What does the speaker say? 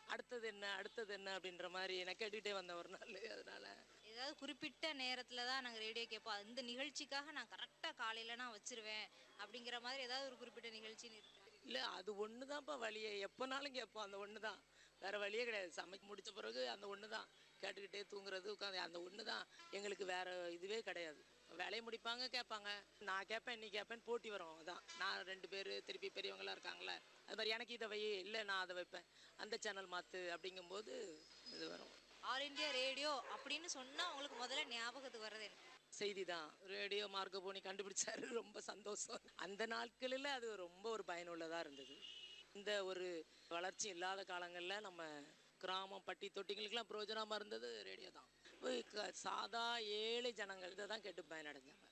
அடுத்தது என்ன அடுத்தது என்ன அப்படின்ற மாதிரி நான் கேட்டுக்கிட்டே வந்தேன் ஒரு நாள். அதனால ஏதாவது குறிப்பிட்ட நேரத்துல தான் நாங்க ரேடியோ கேட்போம். இந்த நிகழ்ச்சிக்காக நான் கரெக்ட்டா காலையில நான் வச்சுருவேன். அப்படிங்கிற மாதிரி ஏதாவது ஒரு குறிப்பிட்ட நிகழ்ச்சின்னு இருக்கா? இல்ல அது ஒண்ணு தான்ப்பா வழியே. எப்போனாலும் கேட்போம் அந்த ஒண்ணு தான். வேற வழியே கிடையாது. சமைக்க முடிச்ச பிறகு அந்த ஒண்ணு தான். கேட்டுக்கிட்டே தூங்குறது, உட்காந்து அந்த ஒண்ணு தான். எங்களுக்கு வேற இதுவே கிடையாது. வேலைய முடிப்பாங்க, கேட்பாங்க. நான் கேட்பேன், நீ கேட்பேன்னு போட்டி வரும். அதான். நான் 2 பேரு திருப்பி பெரியவங்கலாம் இருக்காங்கல்ல. அது மாரி எனக்கு இத வை, இல்ல நான் அத வைப்பேன். அந்த சேனல் மாத்து அப்படிங்கும்போது இது வரும். ஆல் இந்தியா ரேடியோ அப்படின்னு சொன்னா உங்களுக்கு முதல்ல ஞாபகத்துக்கு வர்றது என்ன? செய்தி தான். ரேடியோ மார்கபோனி கண்டுபிடிச்சாரு. ரொம்ப சந்தோஷம். அந்த நாட்களில அது ரொம்ப ஒரு பயனுள்ளதா இருந்தது. இந்த ஒரு வளர்ச்சி இல்லாத காலங்கள்ல நம்ம கிராமம், பட்டி, தொட்டிங்களுக்கெல்லாம் பிரயோஜனமா இருந்தது ரேடியோ தான். சாதா ஏழை ஜனங்கள் இத தான் கேட்டு பயனடைஞ்சாங்க.